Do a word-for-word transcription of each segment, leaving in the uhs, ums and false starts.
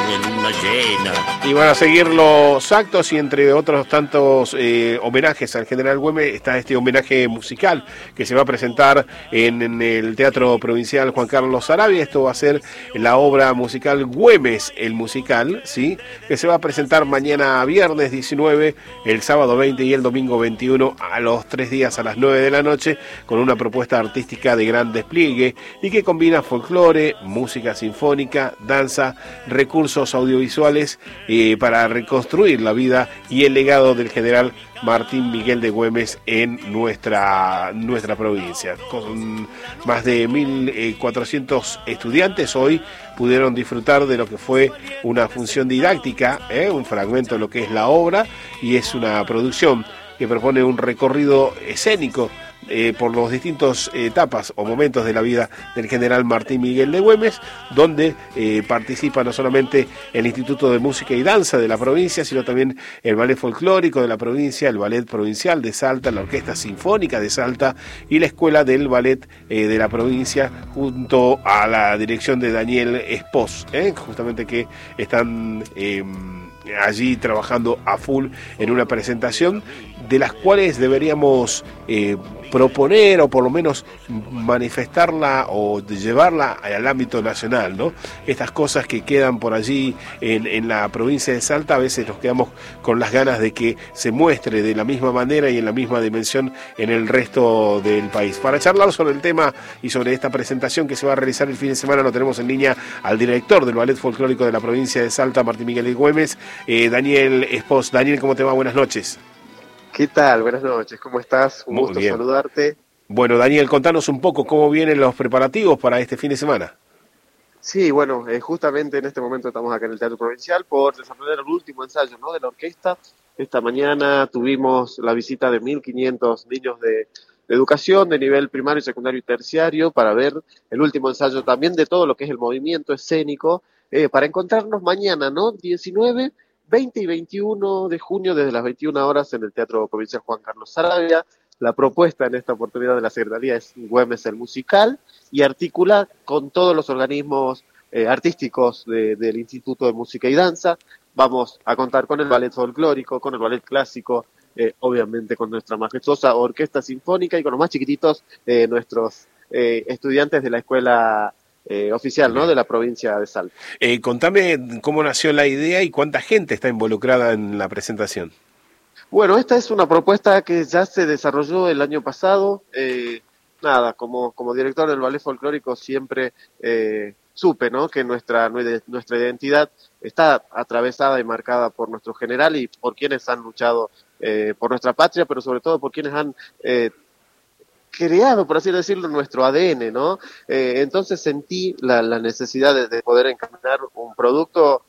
de luna llena. Y van a seguir los actos y entre otros tantos eh, homenajes al general Güemes está este homenaje musical que se va a presentar en, en el Teatro Provincial Juan Carlos Saravia. Esto va a ser la obra musical Güemes, el musical, ¿sí? Que se va a presentar mañana viernes diecinueve, el sábado veinte y el domingo veintiuno a los tres días a las nueve de la noche, con una propuesta artística de gran despliegue y que combina folclore, música sinfónica, danza, recursos audiovisuales eh, para reconstruir la vida y el legado del general Martín Miguel de Güemes en nuestra, nuestra provincia. Con más de mil cuatrocientos estudiantes hoy pudieron disfrutar de lo que fue una función didáctica, ¿eh? un fragmento de lo que es la obra, y es una producción que propone un recorrido escénico Eh, por los distintos etapas o momentos de la vida del general Martín Miguel de Güemes, donde eh, participa no solamente el Instituto de Música y Danza de la provincia, sino también el Ballet Folclórico de la provincia, el Ballet Provincial de Salta, la Orquesta Sinfónica de Salta y la Escuela del Ballet eh, de la provincia, junto a la dirección de Daniel Espós, ¿eh? justamente que están Eh, allí trabajando a full en una presentación de las cuales deberíamos eh, proponer o por lo menos manifestarla o llevarla al ámbito nacional, ¿no? Estas cosas que quedan por allí en, en la provincia de Salta, a veces nos quedamos con las ganas de que se muestre de la misma manera y en la misma dimensión en el resto del país. Para charlar sobre el tema y sobre esta presentación que se va a realizar el fin de semana, lo tenemos en línea al director del Ballet Folclórico de la provincia de Salta, Martín Miguel de Güemes, eh, Daniel Espós. Daniel, ¿cómo te va? Buenas noches. ¿Qué tal? Buenas noches, ¿cómo estás? Un Muy gusto bien. saludarte. Bueno, Daniel, contanos un poco cómo vienen los preparativos para este fin de semana. Sí, bueno, eh, justamente en este momento estamos acá en el Teatro Provincial por desarrollar el último ensayo, ¿no?, de la orquesta. Esta mañana tuvimos la visita de mil quinientos niños de, de educación de nivel primario, secundario y terciario para ver el último ensayo también de todo lo que es el movimiento escénico, eh, para encontrarnos mañana, ¿no?, diecinueve, veinte y veintiuno de junio desde las veintiuna horas en el Teatro Provincial Juan Carlos Saravia. La propuesta en esta oportunidad de la Secretaría es Güemes el musical y articula con todos los organismos eh, artísticos de, del Instituto de Música y Danza. Vamos a contar con el ballet folclórico, con el ballet clásico, eh, obviamente con nuestra majestuosa orquesta sinfónica y con los más chiquititos, eh, nuestros eh, estudiantes de la escuela Eh, oficial, ¿no?, de la provincia de Salta. Eh, contame cómo nació la idea y cuánta gente está involucrada en la presentación. Bueno, esta es una propuesta que ya se desarrolló el año pasado. Eh, nada, como, como director del ballet folclórico siempre eh, supe, ¿no?, que nuestra, nuestra identidad está atravesada y marcada por nuestro general y por quienes han luchado eh, por nuestra patria, pero sobre todo por quienes han eh, creado, por así decirlo, nuestro A D N, ¿no? Eh, entonces sentí la, la necesidad de, de poder encaminar un producto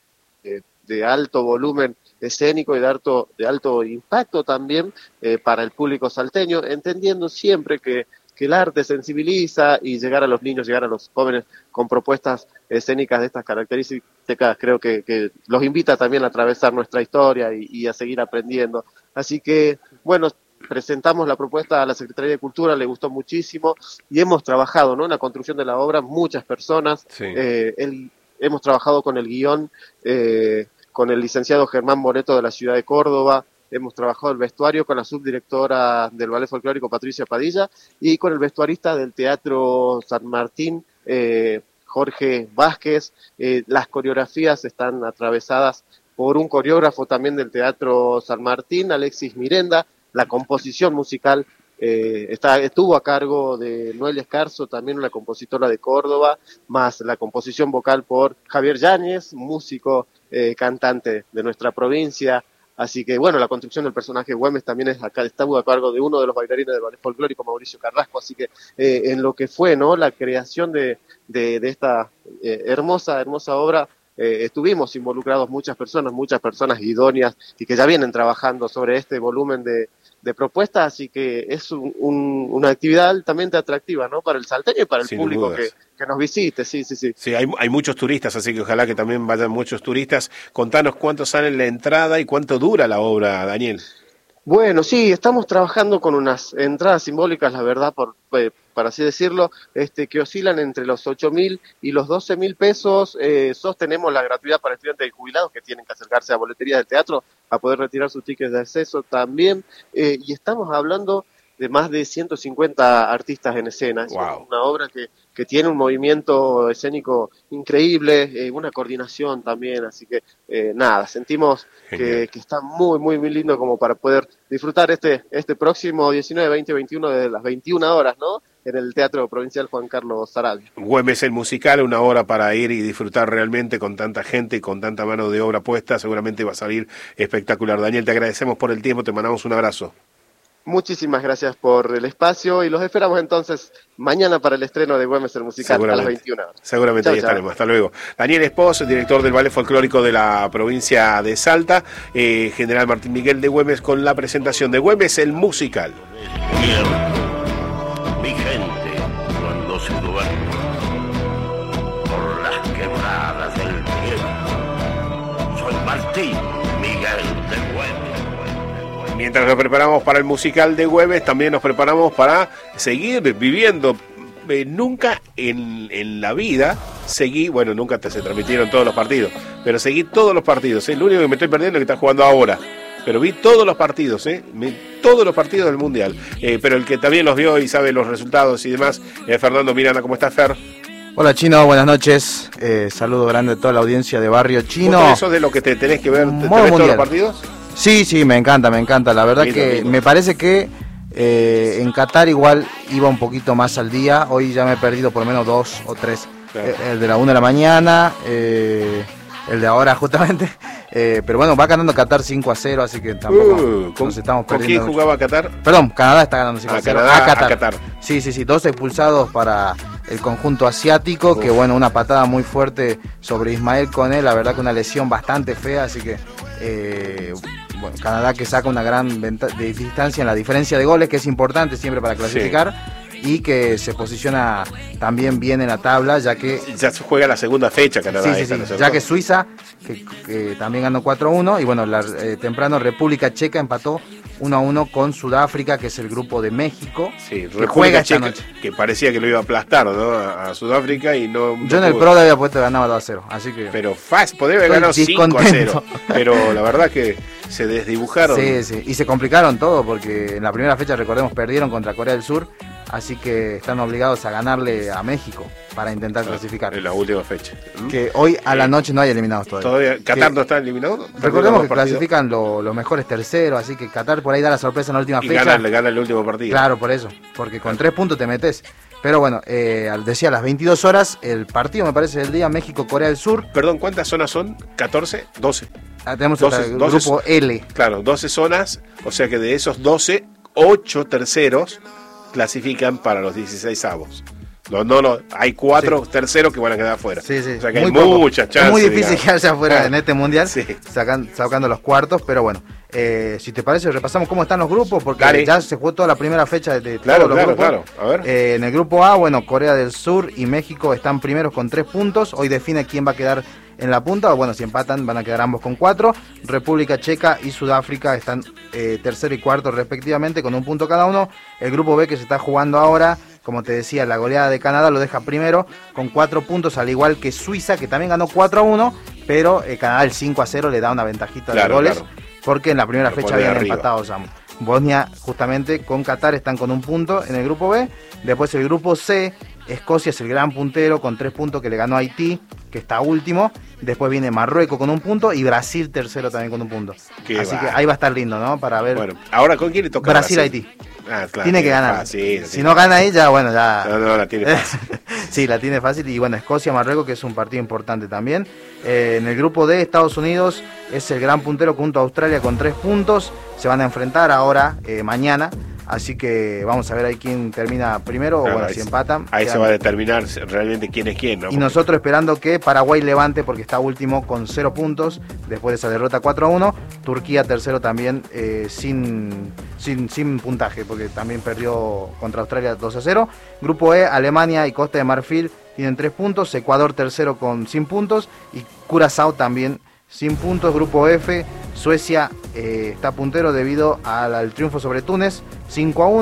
eh, de alto volumen escénico y de alto, de alto impacto también eh, para el público salteño, entendiendo siempre que, que el arte sensibiliza y llegar a los niños, llegar a los jóvenes con propuestas escénicas de estas características, creo que, que los invita también a atravesar nuestra historia y, y a seguir aprendiendo. Así que, bueno, presentamos la propuesta a la Secretaría de Cultura, le gustó muchísimo y hemos trabajado, ¿no?, en la construcción de la obra, muchas personas. Sí. Eh, el, hemos trabajado con el guión, eh, con el licenciado Germán Moreto de la ciudad de Córdoba, hemos trabajado el vestuario con la subdirectora del Ballet Folclórico Patricia Padilla y con el vestuarista del Teatro San Martín, eh, Jorge Vázquez. Eh, las coreografías están atravesadas por un coreógrafo también del Teatro San Martín, Alexis Mirenda. La composición musical eh, está, estuvo a cargo de Noelia Escarzo, también una compositora de Córdoba, más la composición vocal por Javier Yáñez, músico, eh, cantante de nuestra provincia. Así que, bueno, la construcción del personaje Güemes también es acá, estuvo a cargo de uno de los bailarines del ballet folclórico, Mauricio Carrasco. Así que eh, en lo que fue, ¿no?, la creación de, de, de esta eh, hermosa, hermosa obra, Eh, estuvimos involucrados muchas personas, muchas personas idóneas y que ya vienen trabajando sobre este volumen de, de propuestas, así que es un, un, una actividad altamente atractiva, ¿no?, para el salteño y para el Sin público dudas. que, que nos visite, sí, sí, sí. Sí, hay, hay muchos turistas, así que ojalá que también vayan muchos turistas. Contanos cuánto sale la entrada y cuánto dura la obra, Daniel. Bueno, sí, estamos trabajando con unas entradas simbólicas, la verdad, por, eh, para así decirlo, este, que oscilan entre los ocho mil y los doce mil pesos. Eh, sostenemos la gratuidad para estudiantes y jubilados que tienen que acercarse a boletería del teatro a poder retirar sus tickets de acceso también. Eh, y estamos hablando de más de ciento cincuenta artistas en escena. Es wow. una obra que, que tiene un movimiento escénico increíble, eh, una coordinación también, así que eh, nada, sentimos que, que está muy, muy, muy lindo como para poder disfrutar este, este próximo diecinueve, veinte, veintiuno de las veintiuna horas, ¿no? En el Teatro Provincial Juan Carlos Saravia. Güemes el musical, una hora para ir y disfrutar realmente con tanta gente y con tanta mano de obra puesta, seguramente va a salir espectacular. Daniel, te agradecemos por el tiempo, te mandamos un abrazo. Muchísimas gracias por el espacio y los esperamos entonces mañana para el estreno de Güemes el musical a las veintiuna horas. Seguramente chau, ahí chau. estaremos. Hasta luego. Daniel Espós, director del Ballet Folclórico de la provincia de Salta, eh, General Martín Miguel de Güemes con la presentación de Güemes el musical. Mi gente cuando se duerme por las quebradas del tiempo. Soy Martín Miguel de Güemes. Mientras nos preparamos para el musical de Güemes, también nos preparamos para seguir viviendo. Eh, nunca en, en la vida seguí, bueno, nunca te, se transmitieron todos los partidos, pero seguí todos los partidos. ¿eh? Lo único que me estoy perdiendo es que está jugando ahora. Pero vi todos los partidos, ¿eh? Vi todos los partidos del Mundial. Eh, pero el que también los vio y sabe los resultados y demás, es Fernando Miranda. ¿Cómo estás, Fer? Hola, Chino, buenas noches. Eh, saludo grande a toda la audiencia de Barrio Chino. ¿Eso de lo que te tenés que ver? ¿Te, te ves mundial. todos los partidos? Sí, sí, me encanta, me encanta. La verdad Lindo, que lindo. me parece que eh, en Qatar igual iba un poquito más al día. Hoy ya me he perdido por lo menos dos o tres. Claro. Eh, el de la una de la mañana, eh, el de ahora justamente. Eh, pero bueno, va ganando Qatar cinco a cero, así que tampoco Uh, ¿con, nos estamos ¿con perdiendo. quién jugaba Qatar? Perdón, Canadá está ganando cinco a Ah, cero. Canadá, a Qatar. a Qatar. Sí, sí, sí, dos expulsados para el conjunto asiático, Uf. que bueno, una patada muy fuerte sobre Ismael Koné, la verdad que una lesión bastante fea, así que eh, bueno, Canadá que saca una gran venta de distancia en la diferencia de goles, que es importante siempre para clasificar, sí. Y que se posiciona también bien en la tabla, ya que... Ya se juega la segunda fecha Canadá. Sí, sí, esta, sí, ¿no es cierto? ya que Suiza, que, que también ganó cuatro a uno, y bueno, la, eh, temprano República Checa empató uno a uno con Sudáfrica, que es el grupo de México, Sí, que República juega esta Checa, noche. que parecía que lo iba a aplastar, ¿no? A, a Sudáfrica y no... no Yo en el pudo. Pro le había puesto que ganaba dos a cero, así que... Pero fácil, podría haber Estoy ganado cinco a discontento. cero. Pero la verdad que se desdibujaron. Sí, sí, y se complicaron todo porque en la primera fecha, recordemos, perdieron contra Corea del Sur, así que están obligados a ganarle a México para intentar clasificar. En la última fecha. ¿Mm? Que hoy a la Eh, noche no hay eliminados todavía. Todavía Qatar Que- no está eliminado. Recordemos que Partidos. clasifican lo- los mejores terceros, así que Qatar por ahí da la sorpresa en la última Y fecha. gana, le gana el último partido. Claro, por eso, porque con tres puntos te metes. Pero bueno, eh, al- decía a las veintidós horas, el partido me parece del día México-Corea del Sur. Perdón, ¿cuántas zonas son? ¿catorce? doce. Ah, tenemos doce, el doce. grupo L. Claro, doce zonas. O sea que de esos doce, ocho terceros clasifican para los dieciséis avos. No, no, no, hay cuatro terceros que van a quedar afuera. Sí, sí, O sea que muy hay poco. muchas chances. Es muy difícil digamos. quedarse afuera Ah, en este mundial, sí. sacan- sacando los cuartos, pero bueno, eh, si te parece repasamos cómo están los grupos, porque Dale. ya se jugó toda la primera fecha de, de Claro, todos los claro, grupos. claro. A ver. Eh, en el grupo A, bueno, Corea del Sur y México están primeros con tres puntos, hoy define quién va a quedar en la punta, o bueno, si empatan van a quedar ambos con cuatro. República Checa y Sudáfrica están eh, tercero y cuarto respectivamente con un punto cada uno. El grupo B que se está jugando ahora, como te decía, la goleada de Canadá lo deja primero con cuatro puntos, al igual que Suiza, que también ganó cuatro a uno, pero eh, Canadá el cinco a cero le da una ventajita Claro, de goles, claro. porque en la primera Lo fecha pone habían arriba. empatado ambos. Bosnia justamente con Qatar están con un punto en el grupo B. Después el grupo C, Escocia es el gran puntero con tres puntos que le ganó a Haití, que está último. Después viene Marruecos con un punto y Brasil tercero también con un punto. Qué Así va. que ahí va a estar lindo, ¿no? Para ver Bueno, ahora ¿con quién le toca? Brasil-Haití. Ah, claro, Tiene que ganar. fácil, Si no gana ella, bueno, ya... No, no, la tiene fácil. Sí, la tiene fácil. Y bueno, Escocia-Marruecos, que es un partido importante también. Eh, en el grupo D, Estados Unidos es el gran puntero junto a Australia con tres puntos. Se van a enfrentar ahora, eh, mañana. Así que vamos a ver ahí quién termina primero, Claro, o bueno, ahí si se- empatan. Ahí se quedan- va a determinar realmente quién es quién, ¿no? Y Porque- nosotros esperando que Paraguay levante porque está último con cero puntos después de esa derrota cuatro a uno. Turquía tercero también eh, sin, sin, sin puntaje porque también perdió contra Australia dos a cero. Grupo E, Alemania y Costa de Marfil tienen tres puntos. Ecuador tercero con sin puntos y Curazao también sin puntos. Grupo F, Suecia eh, está puntero debido al, al triunfo sobre Túnez cinco a uno.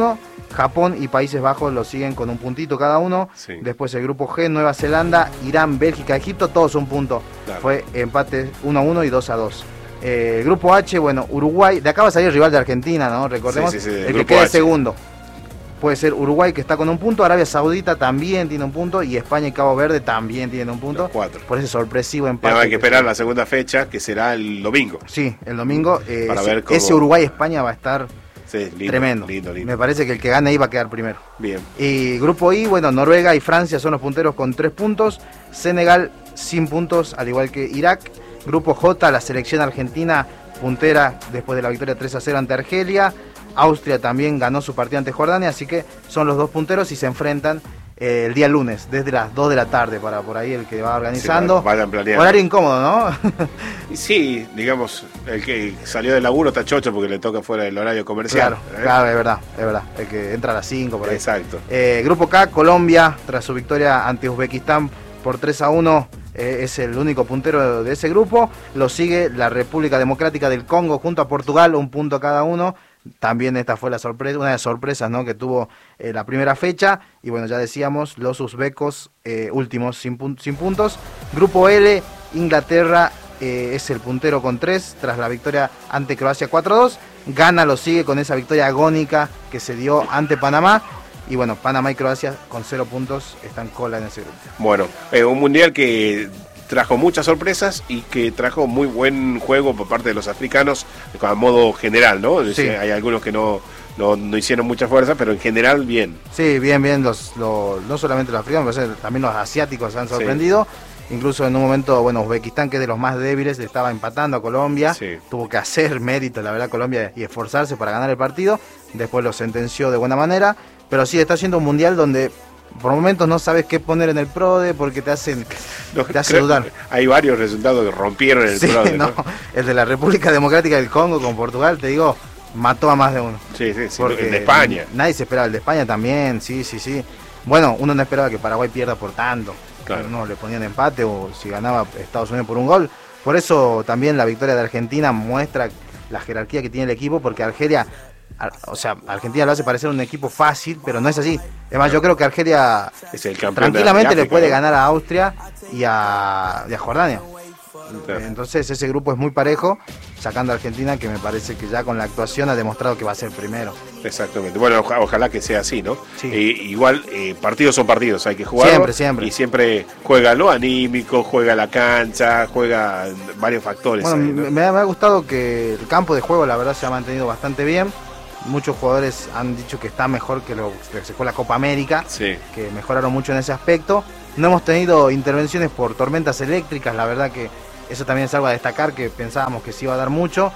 Japón y Países Bajos lo siguen con un puntito cada uno. Sí. Después el grupo G, Nueva Zelanda, Irán, Bélgica, Egipto, todos un punto. Claro. Fue empate uno a uno y dos a dos. Eh, el grupo H, bueno, Uruguay, de acá va a salir el rival de Argentina, ¿no? Recordemos, Sí, sí, sí, el el que grupo quede H. segundo. Puede ser Uruguay, que está con un punto, Arabia Saudita también tiene un punto, y España y Cabo Verde también tienen un punto. Los cuatro. Por ese sorpresivo empate. Ahora hay que que esperar se- la segunda fecha, que será el domingo. Sí, el domingo. eh, Para ese, ver cómo- ese Uruguay-España va a estar Sí, lindo, tremendo. lindo, lindo. Me parece que el que gane ahí va a quedar primero. Bien. Y grupo I, bueno, Noruega y Francia son los punteros con tres puntos. Senegal sin puntos, al igual que Irak. Grupo J, la selección argentina puntera después de la victoria tres a cero ante Argelia. Austria también ganó su partido ante Jordania, así que son los dos punteros y se enfrentan eh, el día lunes, desde las dos de la tarde, para por ahí el que va organizando. Sí, vayan planeando. Horario incómodo, ¿no? Y sí, digamos, el que salió del laburo está chocho porque le toca fuera del horario comercial. Claro, ¿eh? claro, es verdad, es verdad. El que entra a las cinco por ahí. Exacto. Eh, grupo K, Colombia, tras su victoria ante Uzbekistán por tres a uno, eh, es el único puntero de ese grupo. Lo sigue la República Democrática del Congo junto a Portugal, un punto cada uno. También esta fue la sorpresa, una de las sorpresas, ¿no?, que tuvo eh, la primera fecha. Y bueno, ya decíamos, los uzbecos eh, últimos sin, pun- sin puntos. Grupo L, Inglaterra eh, es el puntero con tres tras la victoria ante Croacia cuatro a dos. Ghana lo sigue con esa victoria agónica que se dio ante Panamá. Y bueno, Panamá y Croacia con cero puntos están cola en ese grupo. Bueno, eh, un mundial que trajo muchas sorpresas y que trajo muy buen juego por parte de los africanos a modo general, ¿no? Es decir, Sí. hay algunos que no, no, no hicieron mucha fuerza, pero en general bien. Sí, bien, bien, los, los, no solamente los africanos, pero también los asiáticos se han Sí. sorprendido. Incluso en un momento, bueno, Uzbekistán, que es de los más débiles, le estaba empatando a Colombia. Sí. Tuvo que hacer mérito, la verdad, Colombia, y esforzarse para ganar el partido. Después lo sentenció de buena manera. Pero sí, está siendo un mundial donde por momentos no sabes qué poner en el PRODE porque te hacen No, te hace creo- dudar. Hay varios resultados que rompieron el Sí, PRODE, no, ¿no? el de la República Democrática del Congo con Portugal, te digo, mató a más de uno. Sí, sí, sí, Porque el de España. Nadie se esperaba, el de España también, sí, sí, sí. Bueno, uno no esperaba que Paraguay pierda por tanto. Claro. No le ponían empate o si ganaba Estados Unidos por un gol. Por eso también la victoria de Argentina muestra la jerarquía que tiene el equipo, porque Argelia, ar- o sea, Argentina lo hace parecer un equipo fácil, pero no es así. Es más, yo creo que Argelia Es el campeón tranquilamente de le África, puede ¿no? ganar a Austria y a, y a Jordania. Claro. Entonces ese grupo es muy parejo, sacando a Argentina, que me parece que ya con la actuación ha demostrado que va a ser primero. Exactamente. Bueno, oja- ojalá que sea así, ¿no? Sí. Eh, igual, eh, partidos son partidos, hay que jugar. Siempre, siempre. Y siempre juega lo anímico, juega la cancha, juega varios factores. Bueno, ahí, ¿no? me, me ha me ha gustado que el campo de juego, la verdad, se ha mantenido bastante bien. Muchos jugadores han dicho que está mejor que lo que se fue la Copa América, Sí. que mejoraron mucho en ese aspecto. No hemos tenido intervenciones por tormentas eléctricas, la verdad que eso también es algo a destacar, que pensábamos que se iba a dar mucho.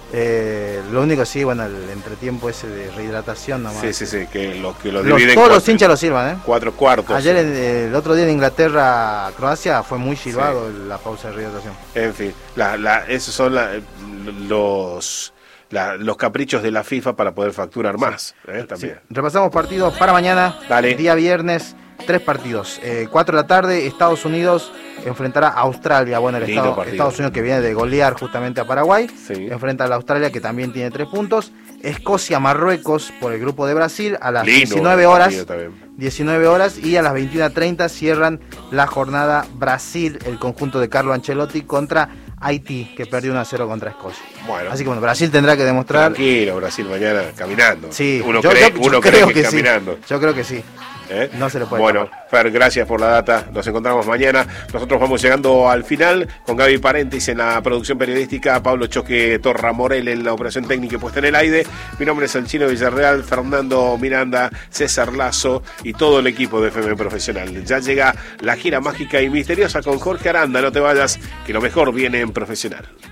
Eh, lo único sí, bueno, el entretiempo ese de rehidratación nomás. Sí, sí, sí, que lo, que lo Los- dividen todos cuatro, los hinchas lo sirvan, ¿eh? cuatro cuartos. Ayer, en- el otro día en Inglaterra, Croacia, fue muy silbado la pausa de rehidratación. En fin, la, la, esos son la- los, la- los caprichos de la FIFA para poder facturar más. ¿eh? También. Repasamos partidos para mañana, Dale. día viernes, tres partidos. Eh, cuatro de la tarde, Estados Unidos enfrentará a Australia. Bueno, el Lindo Estado- partido. Estados Unidos, que viene de golear justamente a Paraguay, Sí. enfrenta a la Australia, que también tiene tres puntos. Escocia-Marruecos por el grupo de Brasil a las Lindo diecinueve el horas. partido también. diecinueve horas, y a las veintiuna treinta cierran la jornada Brasil, el conjunto de Carlo Ancelotti, contra Haití, que perdió uno a cero contra Escocia. Bueno, Así que bueno, Brasil tendrá que demostrar. tranquilo, Brasil mañana caminando. Sí, uno yo, cree, yo- yo uno creo cree que, que, sí. caminando. Yo creo que sí. ¿eh? No se le puede Bueno, tapar. Fer, gracias por la data. Nos encontramos mañana. Nosotros vamos llegando al final con Gaby Parentis en la producción periodística, Pablo Choque Torra Morel en la operación técnica y puesta en el aire. Mi nombre es el Chino Villarreal, Fernando Miranda, César Lazo y todo el equipo de F M Profesional. Ya llega la gira mágica y misteriosa con Jorge Aranda. No te vayas, que lo mejor viene en Profesional.